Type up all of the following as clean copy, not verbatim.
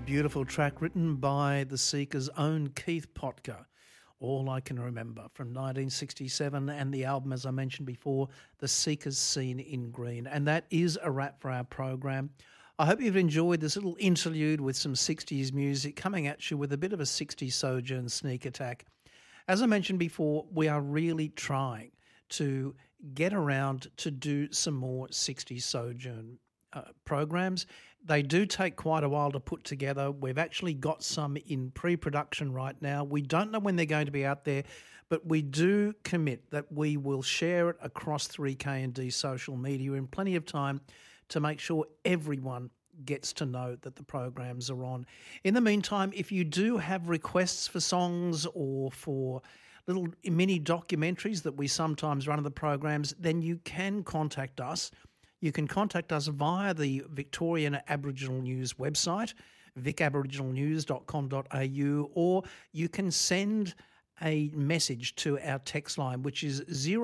beautiful track written by the Seekers' own Keith Potker, All I Can Remember, from 1967, and the album, as I mentioned before, The Seekers Seen in Green. And that is a wrap for our program. I hope you've enjoyed this little interlude with some 60s music coming at you with a bit of a 60s Sojourn sneak attack. As I mentioned before, we are really trying to get around to do some more 60s Sojourn programs. They do take quite a while to put together. We've actually got some in pre-production right now. We don't know when they're going to be out there, but we do commit that we will share it across 3K&D social media in plenty of time to make sure everyone gets to know that the programs are on. In the meantime, if you do have requests for songs or for little mini documentaries that we sometimes run in the programs, then you can contact us. You can contact us via the Victorian Aboriginal News website, vicaboriginalnews.com.au, or you can send a message to our text line, which is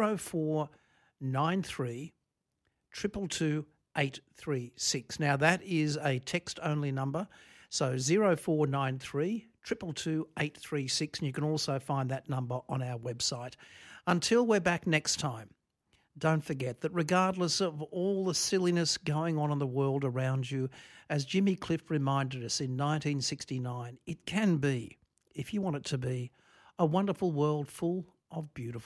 0493 222 836. Now, that is a text-only number, so 0493 222 836, and you can also find that number on our website. Until we're back next time, don't forget that regardless of all the silliness going on in the world around you, as Jimmy Cliff reminded us in 1969, it can be, if you want it to be, a wonderful world full of beautiful